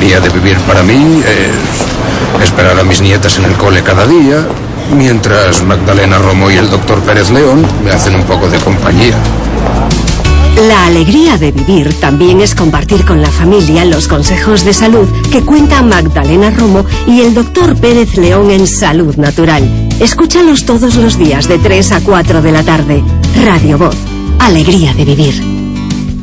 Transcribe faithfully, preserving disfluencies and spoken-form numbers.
alegría de vivir para mí es esperar a mis nietas en el cole cada día, mientras Magdalena Romo y el doctor Pérez León me hacen un poco de compañía. La alegría de vivir también es compartir con la familia los consejos de salud que cuenta Magdalena Romo y el doctor Pérez León en Salud Natural. Escúchalos todos los días de tres a cuatro de la tarde. Radio Voz. Alegría de vivir.